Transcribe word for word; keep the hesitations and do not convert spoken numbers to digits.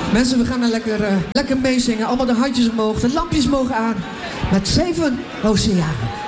Mensen, we gaan er lekker, uh, lekker meezingen. Allemaal de handjes omhoog, de lampjes mogen aan. Met zeven oceanen.